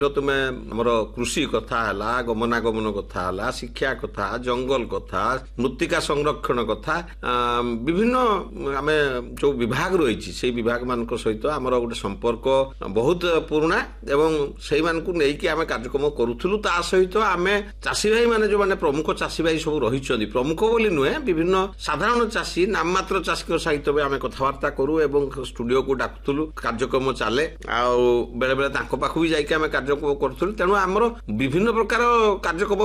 तुमे हमर कृषि कथा हला, गमनागमन कथा हला, शिक्षा कथा, जंगल कथा, मृत्तिका संरक्षण कथा, विभिन्न आमे जो विभाग रही से विभाग मान सहित आमर गोटे संपर्क बहुत पुराना एवं से नहीं आम कार्यक्रम करूँ। ता सहित आम चाषी भाई माने जो माने प्रमुख चाषी भाई सब रही प्रमुख बोली नुहे विभिन्न साधारण चाषी नाममात्र चाषी सहित भी आम कथबार्ता करूँ एवं स्टूडियो को डाकुलु कार्यक्रम चले बेले बेले पाख भी जाइए आम कार्यक्रम करूँ। तेणु आमर विभिन्न प्रकार कार्यक्रम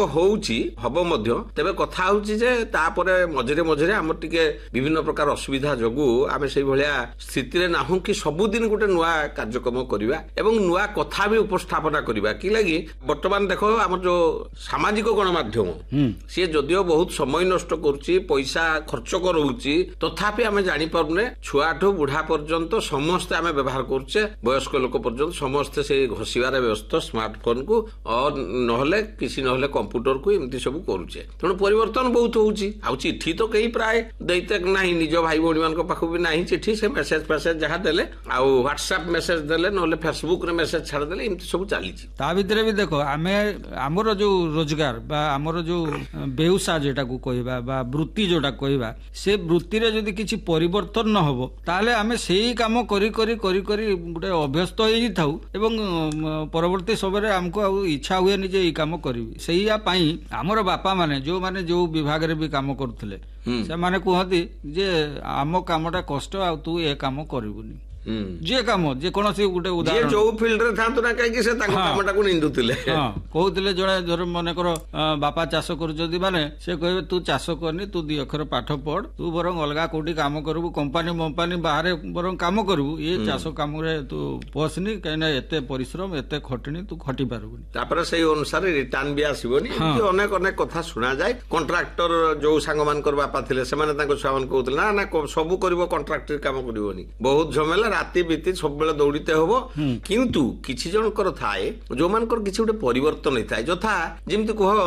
हम तेरे कथा होपर मझे मझे आम टे विभिन्न प्रकार असुविधा जगू आम से भाया स्थिति ना कि सबुदिन गोटे नुआ कार्यक्रम करवा एवं नुआ कथा भी उपस्थापना करवा कि लगी बर्तमान देख आम जो सामाजिक गणमाध्यम सी जदियो बहुत समय नष्ट करुच्ची पैसा खर्च करुच्ची तथापि आम जापारे छुआठू बुढ़ा पर्यंत समस्ते आम व्यवहार करुचे वयस्क लोक पर्यंत समस्ते से घसीबार व्यस्त स्मार्टफोन को और नहले किसी नहले कंप्यूटर को एमती सब करुचे। तेणु परिवर्तन बहुत होउची चिट्ठी तो कई प्राय दैते नाही निज भाई भौणी मान पाखु भी नाही चिट्ठी से मेसेज फेसेज जहाँ देले आउ व्हाट्सएप मेसेज देले नहले फेसबुक रे मेसेज छाड़ देले एमती सब चली ता भितर भी देखो आमे हमर जो रोजगार बा हमर जो बेउसा जेटा को कहबा बा वृत्ति जोटा कहबा से वृत्ति रे जदी किछि परिवर्तन न होबो ताले आमे सेही काम करी करी करी करी गुटे अभ्यस्त होई थाउ एवं परवर्ती समय आमको इच्छा हुए जे ये काम करी से आमर बापा माने जो विभाग रे भी काम करथले से माने कहती जे आम कामटा कष्ट आ तू ए काम करिवुनी जे काम जे कौन गोटे उदाहरण जो फील्ड रे थांतु ना कहीं से कामटा को निंदुतिले कहते जड़े धर मन कर बापा चाष कर माने से कहे तू चाष करनी तू 2 अक्षर पाठ पढ़ तू बरं अलगा कोटी काम करबू कंपानी मम्पानी बाहर बरं काम करबू ये चाष काम रे तू पसनी कहीं एते परिश्रम एते खटनी तू खटी पारबुनी तापर से अनुसार रिटर्न भी आसीबनी अनेक अनेक कथा सुना जाए। कॉन्ट्रैक्टर जो सांग मानकर बापा थिले से माने ताको छुआ मान कहउतले ना ना सब करबो कॉन्ट्रैक्टर काम करबोनी बहुत झमेला राति बीती सब बेले दौड़ते हबो किंतु किछि जनकर थाए जो मानकर किछि गोटे परिवर्तन होता है यथा जेमति कह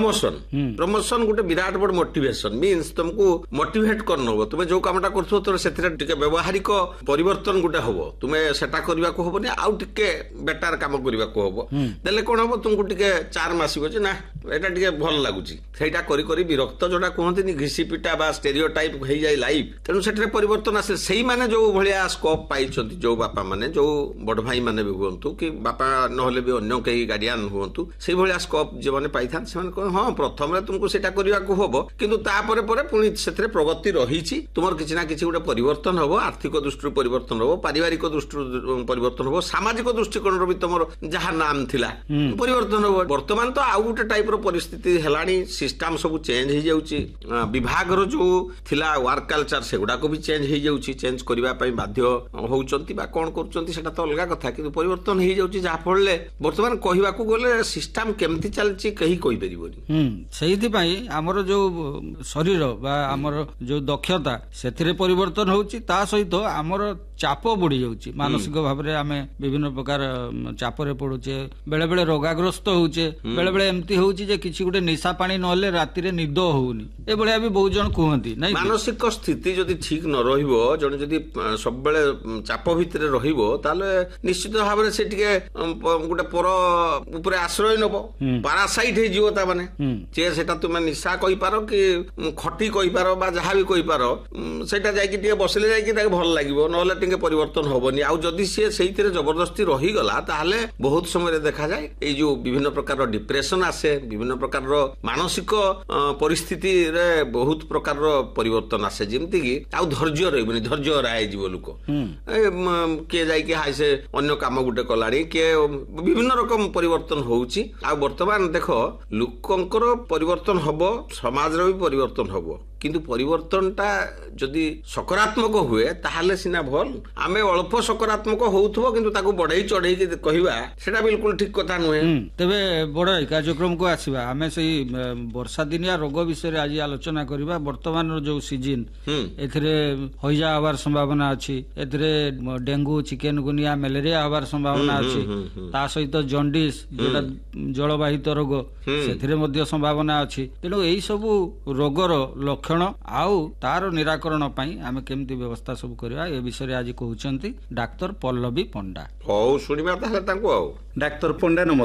प्रमोशन गोटे विराट बड़ मोटिवेशन मीन्स तुमको मोटिवेट करन हबो तुमे जो कामटा करथो तोर सेथिरे टिके व्यवहारिक परिवर्तन गोटे हबो तुमे सेटा करबा को हबोनी आउ टिके बेटर काम करबा को हबो देले कोन हबो तुमको टिके 4 मासिबो जे ना एटा टिके भल लागुची सेटा करी करी विरक्त जोटा कहंतिनी घिसी पिटा बा स्टेरियोटाइप होई जाय लाइफ तेनु सेठरे परिवर्तन आसे सेही माने जो भलिया स्कोप पाइ जो बापा माने जो बड़ भाई माने भी हुंतु कि बापा नहले भी अन्य कई गार्डियन हुंतु से भलिया स्कोप जे माने पाइथान से माने हां प्रथम रे तुमको सेटा करिवा को हबो किंतु ता परे परे पुनी सेथरे प्रगति रहिछि तुमर किछि ना किछि गोटे परिवर्तन हबो आर्थिक दृष्टि परिवर्तन हबो पारिवारिक दृष्टि परिवर्तन हबो सामाजिक दृष्टिकोण रो भी तुमर जहा नाम थिला परिवर्तन हबो। वर्तमान तो आउ गोटे टाइप रो परिस्थिति हेलानी सिस्टम सब चेंज हो जाउछि विभाग रो जो थिला वर्क कल्चर सेगुडा को भी चेंज हो जाउछि चेंज करबा पई बाध्य होउचंती बा कोन करचंती सेटा तो अलगा कथा किंतु परिवर्तन हो जाउछि जहा फळले वर्तमान कहिबा को गले सिस्टम केमति चलछि कहि कहि परिबोनी सेहिति पई हमर जो शरीर बा हमर जो दक्षता सेथिरे परिवर्तन होउछि ता सहित हमर चाप बढ़ी जाउछि मानसिक भाव रे आमे विभिन्न प्रकार चाप रे पडुचे बेले बेले रोगाग्रस्त होउचे बेले बेले एमती होउछि जे किछि गुटे निशा पानी नहले राति रे निद होउनी ए बळे भी बहुत जन कहंती नै मानसिक स्थिति जदि ठीक न रहिबो जण जदि सब बेले चाप भितर रहिबो ताले निश्चित भाव रे से टिके गुटे पर ऊपर आश्रय नबो पैरासाइट हे जीवो ता माने जे सेटा तुमे निशा कहि पारो कि खटी कहि पारो बा जहा भी कहि पारो सेटा जाय कि टिके बसले जाय कि ताके भल लागिवो नहले परिवर्तन होबनी आउ जदि से सेहितरे जबरदस्ती रही गला ताहले बहुत समय देखा जाए ए जो विभिन्न प्रकार डिप्रेशन आसे विभिन्न प्रकार मानसिक परिस्थिति रे बहुत प्रकार परिवर्तन आसे जेमति कि आउ धैर्य रहबनी धैर्य राय जीव लोक के जाय कि हाय से अन्य काम गुटे कलाड़ी के विभिन्न रकम परिवर्तन होउची आ वर्तमान देखो लोकंकर परिवर्तन हबो समाज रे भी परिवर्तन हबो किंतु परिवर्तनटा जदि सकारात्मक हुए ताहले सिना भल आमे अल्प सकारात्मक होउथबो किंतु ताको बढ़ाई चढ़ाई के कहिबा सेटा बिल्कुल ठीक कथा नुहे। तबे बड़ कार्यक्रम को आसीबा आमे सही वर्षा दिनिया रोग विषय रे आज आलोचना करिबा। वर्तमान जो सीजन एथरे होइजा आवार संभावना अछि एथरे डेंगू चिकनगुनिया मलेरिया आवार संभावना अछि ता सहित जॉन्डिस जेटा जलवाहित रोग सेथरे मध्ये संभावना अछि तेनो एई सब रोगर लक्षण आउ तार निराकरण पई आमे केमती व्यवस्था सब करबा ए विषय आज कहउचंती डाक्टर पल्लवी पंडा। हो सुनिबा ताले तांको आउ डाक्टर पंडा नमस्कार।